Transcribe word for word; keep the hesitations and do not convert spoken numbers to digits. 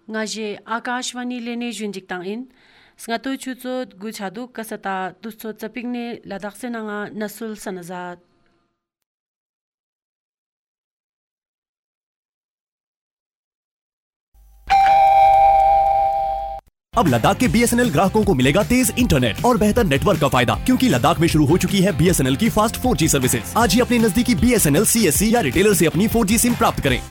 ngaje Akashvani lene junjiktang in sngato chuchot guchadu kasata tusso chapingne ladak senanga nasul sanazat अब लद्दाख के B S N L ग्राहकों को मिलेगा तेज internet और बेहतर नेटवर्क का फायदा, क्योंकि लद्दाख में शुरू हो चुकी है बी एस एन एल की फास्ट फोर जी सर्विसेज। आज ही अपने नजदीकी B S N L C S C या रिटेलर से अपनी फोर जी सिम प्राप्त करें।